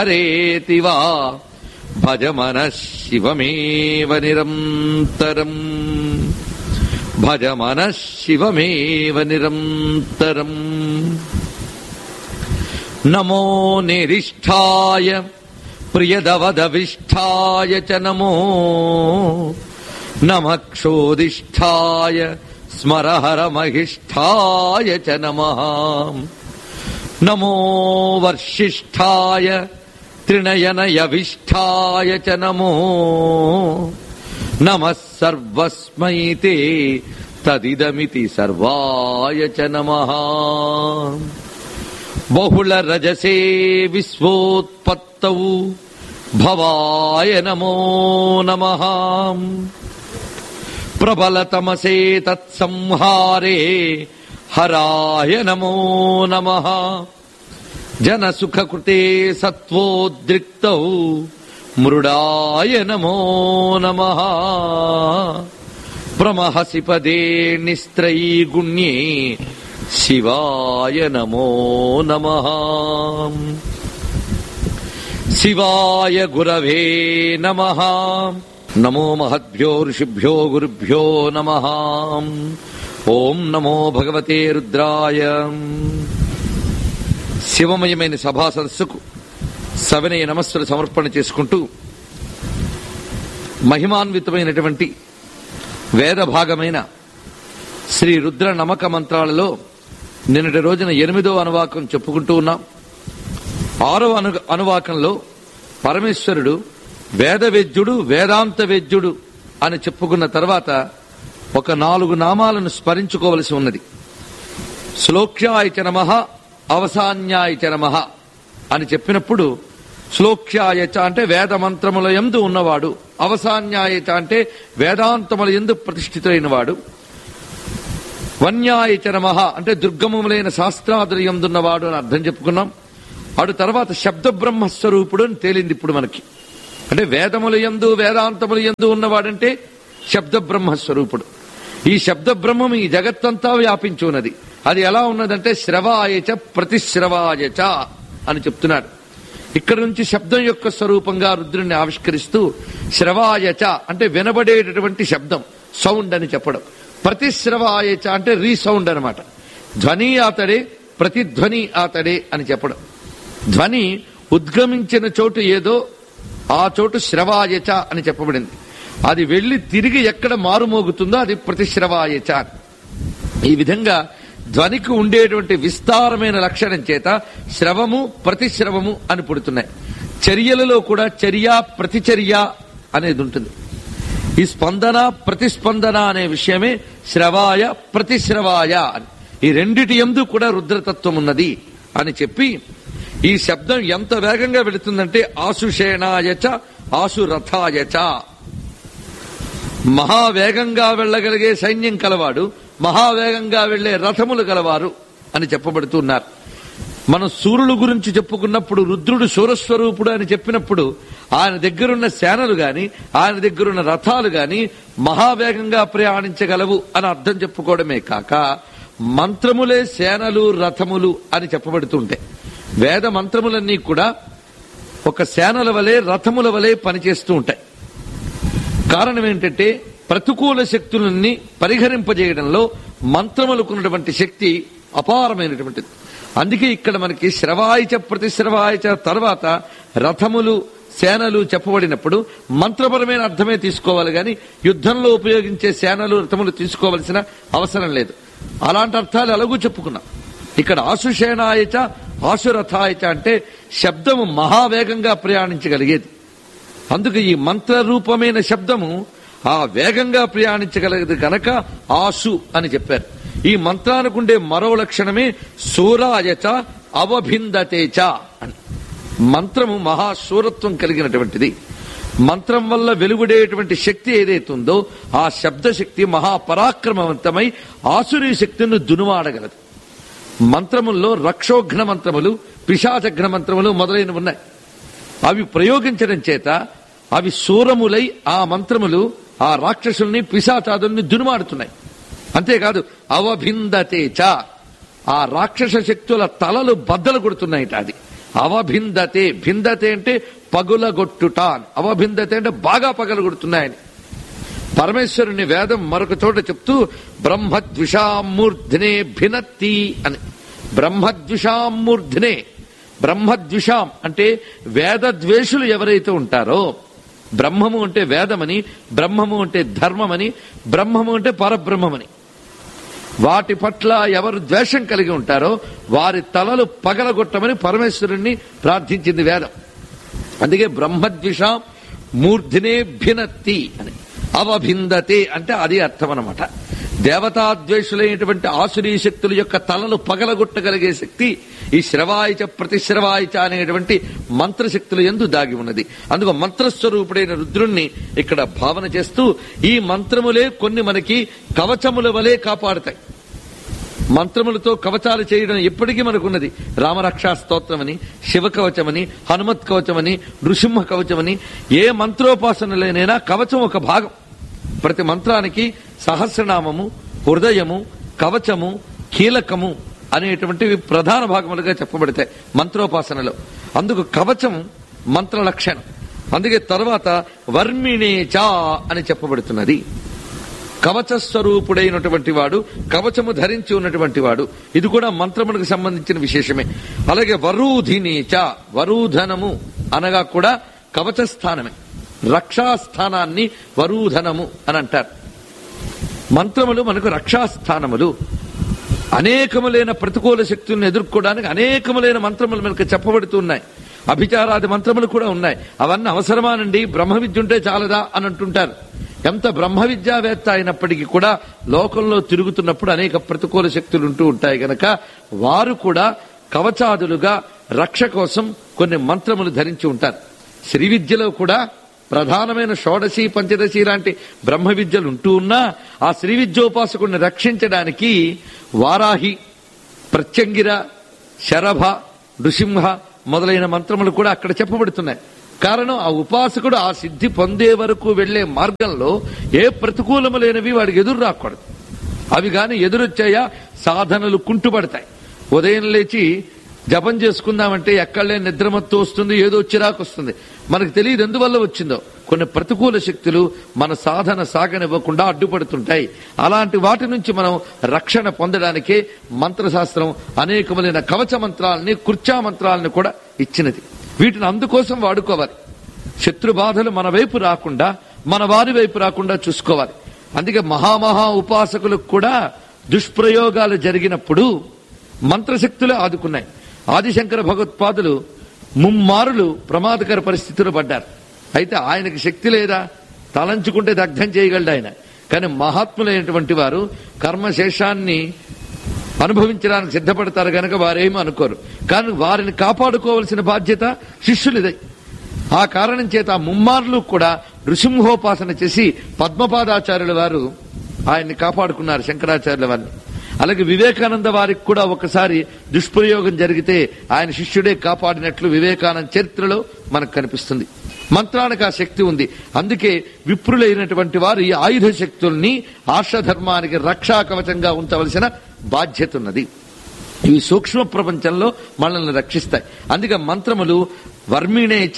హరేతి వా భజ మనః శివమేవ నిరంతరం. భజ మనః శివమేవ నిరంతరం. నమో నిరిష్ఠాయ ప్రియదవదవిష్ఠాయ చ నమో నమః క్షోదిష్ఠాయ స్మరహరమహిష్ఠాయ చ నమః. నమో వర్షిష్ఠాయ త్రినయనయవిష్ఠాయ చ నమో నమః సర్వస్మై తే తదిదమితి సర్వాయ చ నమః. బహుళ రజసే విశ్వోత్పత్తౌ భవాయ నమో నమః. ప్రబలతమసే తత్సంహారే హరాయ నమో నమః. జనసుఖకృతే సత్వోద్రిక్తౌ మృడాయ నమో నమః. ప్రమహసి పదే నిస్త్రైగుణ్యే శివాయ నమో నమః. శివాయ గురవే నమః. నమో మహద్భ్యో ఋషిభ్యో గురుభ్యో నమః. ఓం నమో భగవతే రుద్రాయ. శివమయమైన సభా సదస్సుకు సవినయ నమస్సులు సమర్పణ చేసుకుంటూ మహిమాన్వితమైనటువంటి వేద భాగమైన శ్రీ రుద్ర నమక మంత్రాలలో నిన్నటి రోజున 8వ అనువాకం చెప్పుకుంటూ ఉన్నాం. 6వ అనువాకంలో పరమేశ్వరుడు వేదవేద్యుడు వేదాంత వేద్యుడు అని చెప్పుకున్న తర్వాత ఒక 4 నామాలను స్మరించుకోవలసి ఉన్నది. శ్లోక్యాయ చ నమః, అవసాన్యాయ చ నమః అని చెప్పినప్పుడు శ్లోక్యాయ చ అంటే వేద మంత్రముల యందు ఉన్నవాడు, అవసాన్యాయ చ అంటే వేదాంతముల యందు ప్రతిష్ఠితులైన వాడు, వన్యాయ చ నమః అంటే దుర్గమములైన శాస్త్రాదుల యందున్నవాడు అని అర్థం చెప్పుకున్నాం. అటు తర్వాత శబ్ద బ్రహ్మస్వరూపుడు అని తేలింది ఇప్పుడు మనకి. అంటే వేదముల యందు వేదాంతముల యందు ఉన్నవాడంటే శబ్ద బ్రహ్మస్వరూపుడు. ఈ శబ్ద బ్రహ్మం ఈ జగత్తంతా వ్యాపించి ఉన్నది. అది ఎలా ఉన్నదంటే శ్రవాయచ ప్రతిశ్రవాయచ అని చెప్తున్నాడు. ఇక్కడ నుంచి శబ్దం యొక్క స్వరూపంగా రుద్రుణ్ణి ఆవిష్కరిస్తూ శ్రవాయచ అంటే వినబడేటటువంటి శబ్దం, సౌండ్ అని చెప్పడం. ప్రతిశ్రవాయచ అంటే రీసౌండ్ అనమాట. ధ్వని ఆతడే, ప్రతిధ్వని ఆతడే అని చెప్పడం. ధ్వని ఉద్గమించిన చోటు ఏదో ఆ చోటు శ్రవాయచ అని చెప్పబడింది. అది వెళ్లి తిరిగి ఎక్కడ మారుమోగుతుందో అది ప్రతిశ్రవాయచ. ఈ విధంగా ధ్వనికి ఉండేటువంటి విస్తారమైన లక్షణం చేత శ్రవము ప్రతిశ్రవము అని పుడుతున్నాయి. చర్యలలో కూడా చర్య ప్రతిచర్య అనేది ఉంటుంది. ఈ స్పందన ప్రతిస్పందన అనే విషయమే శ్రవాయ ప్రతిశ్రవాయ అని. ఈ రెండిటి యందు కూడా రుద్రతత్వం ఉన్నది అని చెప్పి ఈ శబ్దం ఎంత వేగంగా వెళుతుందంటే ఆశుషేణాయచ ఆశురథాయచ. మహావేగంగా వెళ్లగలిగే సైన్యం కలవాడు, మహావేగంగా వెళ్లే రథములు గలవారు అని చెప్పబడుతున్నారు. మనం సూర్యుడు గురించి చెప్పుకున్నప్పుడు రుద్రుడు శూరస్వరూపుడు అని చెప్పినప్పుడు ఆయన దగ్గరున్న సేనలు గాని ఆయన దగ్గరున్న రథాలు గాని మహావేగంగా ప్రయాణించగలవు అని అర్థం చెప్పుకోవడమే కాక మంత్రములే సేనలు రథములు అని చెప్పబడుతుంటాయి. వేద మంత్రములన్నీ కూడా ఒక సేనల వలె రథముల వలె పనిచేస్తూ ఉంటాయి. కారణం ఏంటంటే ప్రతికూల శక్తులన్నీ పరిహరింపజేయడంలో మంత్రములకున్నటువంటి శక్తి అపారమైనటువంటిది. అందుకే ఇక్కడ మనకి శ్రవాయచ ప్రతిశ్రవాయచ తర్వాత రథములు సేనలు చెప్పబడినప్పుడు మంత్రపరమైన అర్థమే తీసుకోవాలి గాని యుద్ధంలో ఉపయోగించే సేనలు రథములు తీసుకోవలసిన అవసరం లేదు. అలాంటి అర్థాలు ఎలాగూ చెప్పుకున్నాం. ఇక్కడ ఆశుషేణాయచ ఆశురథాయచ అంటే శబ్దము మహావేగంగా ప్రయాణించగలిగేది. అందుకు ఈ మంత్రరూపమైన శబ్దము ఆ వేగంగా ప్రయాణించగలిగేది గనక ఆశు అని చెప్పారు. ఈ మంత్రానికి ఉండే మరో లక్షణమే శూరాయచ అవభిందతేచ అని. మంత్రము మహాశూరత్వం కలిగినటువంటిది. మంత్రం వల్ల వెలువడేటువంటి శక్తి ఏదైతుందో ఆ శబ్దశక్తి మహాపరాక్రమవంతమై ఆసురీ శక్తిని దునుమాడగలదు. మంత్రముల్లో రక్షోఘ్న మంత్రములు, పిశాచఘ్న మంత్రములు మొదలైనవి ఉన్నాయి. అవి ప్రయోగించడం చేత అవి శూరములై ఆ మంత్రములు ఆ రాక్షసుల్ని పిశాచాదుల్ని దునుమాడుతున్నాయి. అంతేకాదు అవభిందతేచ ఆ రాక్షస శక్తుల తలలు బద్దలు కొడుతున్నాయిట. అది అవభిందతే, భిందతే అంటే పగులగొట్టుట, అవభిందతే అంటే బాగా పగలగొడుతున్నాయని. పరమేశ్వరుని వేదం మరొక చోట చెప్తూ బ్రహ్మద్విషామూర్ధ్నే భినత్తి అని. బ్రహ్మద్విషామూర్ధ్నే, బ్రహ్మద్విషాం అంటే వేదద్వేషులు ఎవరైతే ఉంటారో, బ్రహ్మము అంటే వేదమని, బ్రహ్మము అంటే ధర్మమని, బ్రహ్మము అంటే పరబ్రహ్మమని, వాటి పట్ల ఎవరు ద్వేషం కలిగి ఉంటారో వారి తలలు పగలగొట్టమని పరమేశ్వరుణ్ణి ప్రార్థించింది వేదం. అందుకే బ్రహ్మద్విషాం మూర్ధినే భినత్తి అని. అవభిందతే అంటే అది అర్థం అన్నమాట. దేవతాద్వేషులైనటువంటి ఆసురీ శక్తుల యొక్క తలలు పగలగొట్టగలిగే శక్తి ఈ శ్రవాయిచ ప్రతిశ్రవాయిచ అనేటువంటి మంత్రశక్తులు యందు దాగి ఉన్నది. అందుకు మంత్రస్వరూపుడైన రుద్రుణ్ణి ఇక్కడ భావన చేస్తూ ఈ మంత్రములే కొన్ని మనకి కవచముల వలె కాపాడుతాయి. మంత్రములతో కవచాలు చేయడం ఎప్పటికీ మనకున్నది. రామరక్షా స్తోత్రమని, శివ కవచమని, హనుమత్ కవచమని, నృసింహ కవచమని, ఏ మంత్రోపాసనలైనా కవచం ఒక భాగం. ప్రతి మంత్రానికి సహస్రనామము, హృదయము, కవచము, కీలకము అనేటువంటివి ప్రధాన భాగములుగా చెప్పబడతాయి మంత్రోపాసనలో. అందుకు కవచం మంత్ర లక్షణం. అందుకే తర్వాత వర్మిణేచా అని చెప్పబడుతున్నది. కవచ స్వరూపుడైనటువంటి వాడు, కవచము ధరించి ఉన్నటువంటి వాడు, ఇది కూడా మంత్రములకు సంబంధించిన విశేషమే. అలాగే వరూధినీచ, వరూధనము అనగా కూడా కవచ స్థానమే. రక్షాస్థానాన్ని వరూధనము అని అంటారు. మంత్రములు మనకు రక్షాస్థానములు. అనేకములైన ప్రతికూల శక్తులను ఎదుర్కోవడానికి అనేకములైన మంత్రములు మనకు చెప్పబడుతున్నాయి. అభిచారాది మంత్రములు కూడా ఉన్నాయి. అవన్నీ అవసరమానండి, బ్రహ్మ విద్య ఉంటే చాలదా అని అంటుంటారు. ఎంత బ్రహ్మ విద్యావేత్త అయినప్పటికీ కూడా లోకంలో తిరుగుతున్నప్పుడు అనేక ప్రతికూల శక్తులు ఉంటూ ఉంటాయి గనక వారు కూడా కవచాదులుగా రక్ష కోసం కొన్ని మంత్రములు ధరించి ఉంటారు. శ్రీ విద్యలో కూడా ప్రధానమైన షోడశి, పంచదశి లాంటి బ్రహ్మ విద్యలు ఉంటూ ఉన్నా ఆ శ్రీ విద్యోపాసకుడిని రక్షించడానికి వారాహి, ప్రత్యంగిర, శరభ, నృసింహ మొదలైన మంత్రములు కూడా అక్కడ చెప్పబడుతున్నాయి. కారణం ఆ ఉపాసకుడు ఆ సిద్ధి పొందే వరకు వెళ్లే మార్గంలో ఏ ప్రతికూలములైనవి వాడికి ఎదురు రాకూడదు. అవి గాని ఎదురొచ్చాయా సాధనలు కుంటుపడతాయి. ఉదయం లేచి జపం చేసుకుందామంటే ఎక్కడలే నిద్రమత్తు వస్తుంది, ఏదో చిరాకు వస్తుంది. మనకు తెలియదు ఎందువల్ల వచ్చిందో. కొన్ని ప్రతికూల శక్తులు మన సాధన సాగనివ్వకుండా అడ్డుపడుతుంటాయి. అలాంటి వాటి నుంచి మనం రక్షణ పొందడానికే మంత్రశాస్త్రం అనేకములైన కవచ మంత్రాలని, కుర్చా మంత్రాలను కూడా ఇచ్చినది. వీటిని అందుకోసం వాడుకోవాలి. శత్రు బాధలు మన వైపు రాకుండా, మన వారి వైపు రాకుండా చూసుకోవాలి. అందుకే మహామహా ఉపాసకులకు కూడా దుష్ప్రయోగాలు జరిగినప్పుడు మంత్రశక్తులే ఆదుకున్నాయి. ఆదిశంకర భగవత్పాదులు ముమ్మారులు ప్రమాదకర పరిస్థితులు పడ్డారు. అయితే ఆయనకి శక్తి లేదా? తలంచుకుంటే దగ్ధం చేయగలడు ఆయన. కానీ మహాత్ములైనటువంటి వారు కర్మశేషాన్ని అనుభవించడానికి సిద్ధపడతారు గనక వారేమీ అనుకోరు. కానీ వారిని కాపాడుకోవలసిన బాధ్యత శిష్యులదే. ఆ కారణం చేత ముమ్మార్లు కూడా నృసింహోపాసన చేసి పద్మపాదాచార్యుల వారు ఆయన్ని కాపాడుకున్నారు, శంకరాచార్యుల వారిని. అలాగే వివేకానంద వారికి కూడా ఒకసారి దుష్ప్రయోగం జరిగితే ఆయన శిష్యుడే కాపాడినట్లు వివేకానంద చరిత్రలో మనకు కనిపిస్తుంది. మంత్రానికి ఆ శక్తి ఉంది. అందుకే విప్రులైనటువంటి వారు ఈ ఆయుధ శక్తుల్ని ఆర్షధర్మానికి రక్షా కవచంగా ఉంచవలసిన బాధ్యత ఉన్నది. ఇవి సూక్ష్మ ప్రపంచంలో మనల్ని రక్షిస్తాయి. అందుకే మంత్రములు వర్మిణేచ,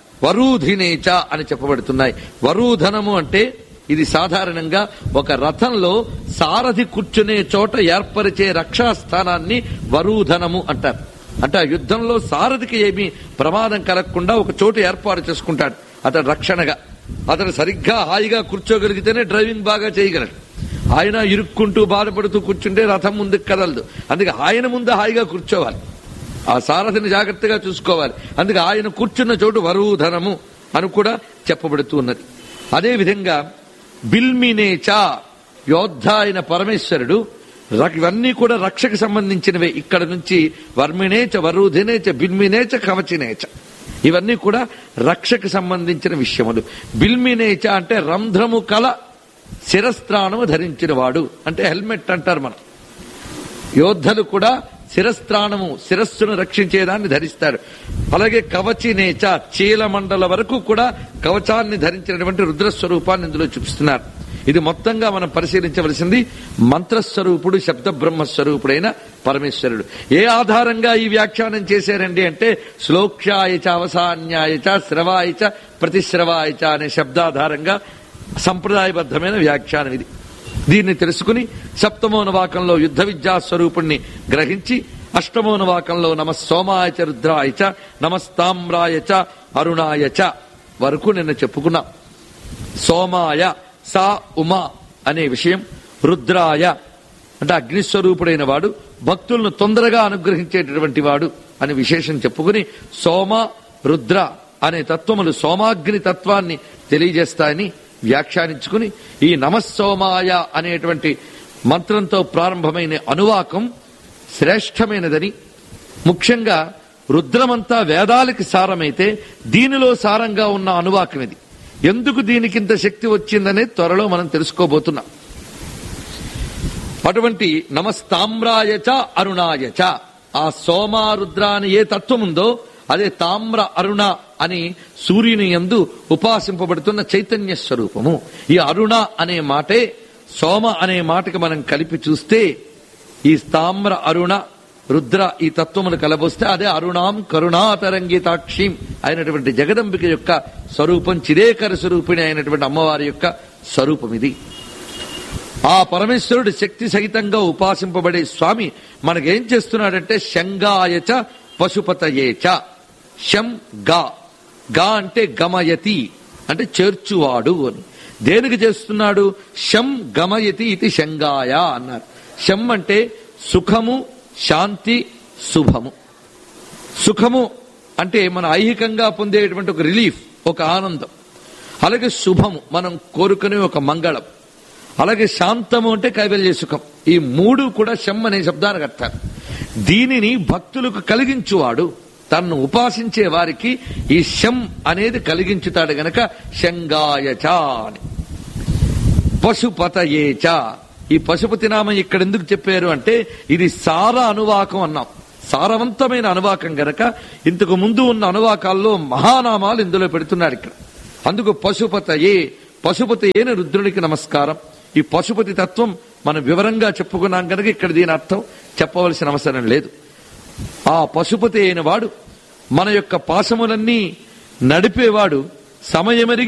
వరూధినేచ అని చెప్పబడుతున్నాయి. వరూధనము అంటే ఇది సాధారణంగా ఒక రథంలో సారథి కూర్చునే చోట ఏర్పరిచే రక్షాస్థానాన్ని వరూధనము అంటారు. అంటే ఆ యుద్ధంలో సారథికి ఏమీ ప్రమాదం కలగకుండా ఒక చోటు ఏర్పాటు చేసుకుంటాడు అతడు రక్షణగా. అతడు సరిగ్గా హాయిగా కూర్చోగలిగితేనే డ్రైవింగ్ బాగా చేయగలడు. ఆయన ఇరుక్కుంటూ బాధపడుతూ కూర్చుంటే రథం ముందుకు కదలదు. అందుకే ఆయన ముందు హాయిగా కూర్చోవాలి, ఆ సారథిని జాగ్రత్తగా చూసుకోవాలి. అందుకే ఆయన కూర్చున్న చోటు వరూధనము అని కూడా చెప్పబడుతూ ఉన్నది. అదేవిధంగా బిల్మినేచ, యోద్ధ అయిన పరమేశ్వరుడు, ఇవన్నీ కూడా రక్షకు సంబంధించినవే. ఇక్కడ నుంచి వర్మినేచ, వరూధినేచ, బిల్మినేచ, కవచినేచ ఇవన్నీ కూడా రక్షకు సంబంధించిన విషయములు. బిల్మినేచ అంటే రంధ్రము కల శిరస్త్రాణము ధరించిన వాడు, అంటే హెల్మెట్ అంటారు మనం. యోద్ధలు కూడా శిరస్త్రాణము, శిరస్సును రక్షించేదాన్ని ధరిస్తారు. అలాగే కవచినేచ, చీలమండల వరకు కూడా కవచాన్ని ధరించినటువంటి రుద్రస్వరూపాన్ని ఇందులో చూపిస్తున్నారు. ఇది మొత్తంగా మనం పరిశీలించవలసింది. మంత్రస్వరూపుడు శబ్ద బ్రహ్మస్వరూపుడైన పరమేశ్వరుడు. ఏ ఆధారంగా ఈ వ్యాఖ్యానం చేశారండి అంటే శ్లోక్ష్యాయచ అవసాన్యాయచ శ్రవాయచ ప్రతిశ్రవాయచ అనే శబ్దాధారంగా సంప్రదాయబద్ధమైన వ్యాఖ్యానం ఇది. దీన్ని తెలుసుకుని సప్తమోనవాకంలో యుద్ధ విద్యా స్వరూపుణ్ణి గ్రహించి అష్టమోనవాకంలో నమస్సోమాయచ రుద్రాయచ నమస్తామ్రాయచ అరుణాయచ వరకు నిన్న చెప్పుకున్నాం. సోమాయ సా ఉమా అనే విషయం, రుద్రాయ అంటే అగ్నిస్వరూపుడైన వాడు, భక్తులను తొందరగా అనుగ్రహించేటటువంటి వాడు అని విశేషం చెప్పుకుని సోమ రుద్ర అనే తత్వములు సోమాగ్ని తత్వాన్ని తెలియజేస్తాయని వ్యాఖ్యానించుకుని ఈ నమస్సోమాయ అనేటువంటి మంత్రంతో ప్రారంభమైన అనువాకం శ్రేష్టమైనదని, ముఖ్యంగా రుద్రమంతా వేదాలకి సారమైతే దీనిలో సారంగా ఉన్న అనువాకం ఇది. ఎందుకు దీనికింత శక్తి వచ్చిందనేది త్వరలో మనం తెలుసుకోబోతున్నాం. అటువంటి నమస్తామ్రాయచ అరుణాయచ, ఆ సోమారుద్ర అని ఏ తత్వం ఉందో అదే తామ్ర అరుణ అని సూర్యుని యందు ఉపాసింపబడుతున్న చైతన్య స్వరూపము. ఈ అరుణ అనే మాటే సోమ అనే మాటకి మనం కలిపి చూస్తే ఈ తామ్ర అరుణ రుద్ర ఈ తత్వములు కలబోస్తే అదే అరుణాం కరుణాతరంగితాక్షిం అయినటువంటి జగదంబిక యొక్క స్వరూపం, చిరేకర స్వరూపిణి అయినటువంటి అమ్మవారి యొక్క స్వరూపం ఇది. ఆ పరమేశ్వరుడు శక్తి సహితంగా ఉపాసింపబడే స్వామి మనకేం చేస్తున్నాడంటే శంగాయచ పశుపతయేచ. శం గా, గా అంటే గమయతి అంటే చేర్చువాడు అని. దేనికి చేస్తున్నాడు? శం గమయతి ఇది శంగాయ అన్నారు. శం అంటే సుఖము, శాంతి, శుభము. సుఖము అంటే మన ఐహికంగా పొందేటువంటి ఒక రిలీఫ్, ఒక ఆనందం. అలాగే శుభము మనం కోరుకునే ఒక మంగళం. అలాగే శాంతము అంటే కైవల్య సుఖం. ఈ మూడు కూడా శం అనే శబ్దానికి అర్థాలు. దీనిని భక్తులకు కలిగించువాడు, తన్ను ఉపాసించే వారికి ఈ శం అనేది కలిగించుతాడు గనక శంగాయచ అని. పశుపతయేచ, ఈ పశుపతి నామం ఇక్కడ ఎందుకు చెప్పారు అంటే ఇది సార అనువాకం అన్నాం. సారవంతమైన అనువాకం గనక ఇంతకు ముందు ఉన్న అనువాకాల్లో మహానామాలు ఇందులో పెడుతున్నాడు ఇక్కడ. అందుకు పశుపతయే, పశుపతి అయిన రుద్రునికి నమస్కారం. ఈ పశుపతి తత్వం మనం వివరంగా చెప్పుకున్నాం కనుక ఇక్కడ దీని అర్థం చెప్పవలసిన అవసరం లేదు. ఆ పశుపతి అయిన వాడు మన యొక్క పాశములన్నీ నడిపేవాడు, సమయమెరిగి